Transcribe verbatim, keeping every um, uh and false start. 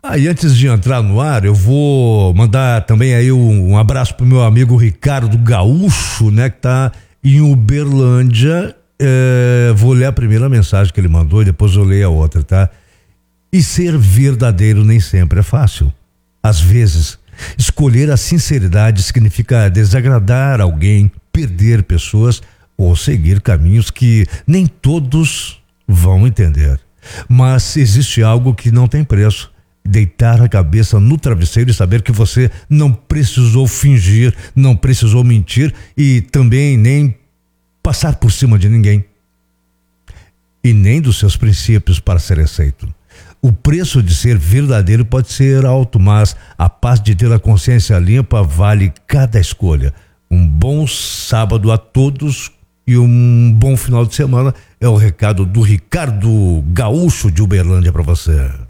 Ah, e antes de entrar no ar, eu vou mandar também aí um, um abraço pro meu amigo Ricardo Gaúcho, né, que tá em Uberlândia. É, vou ler a primeira mensagem que ele mandou e depois eu leio a outra, tá? E ser verdadeiro nem sempre é fácil. Às vezes, escolher a sinceridade significa desagradar alguém, perder pessoas ou seguir caminhos que nem todos vão entender. Mas existe algo que não tem preço: deitar a cabeça no travesseiro e saber que você não precisou fingir, não precisou mentir e também nem passar por cima de ninguém e nem dos seus princípios para ser aceito. O preço de ser verdadeiro pode ser alto, mas a paz de ter a consciência limpa vale cada escolha. Um bom sábado a todos e um bom final de semana é o recado do Ricardo Gaúcho de Uberlândia para você.